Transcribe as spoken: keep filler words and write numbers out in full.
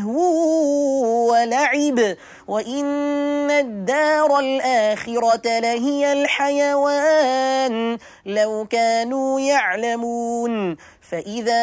لهو ولعب وإن الدار الآخرة لهي الحيوان لو كانوا يعلمون. فإذا